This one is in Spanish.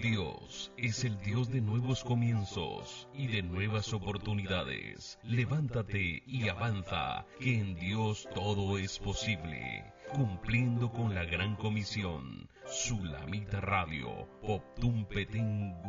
Dios es el Dios de nuevos comienzos y de nuevas oportunidades. Levántate y avanza, que en Dios todo es posible. Cumpliendo con la gran comisión, Sulamita Radio, Poptum Petén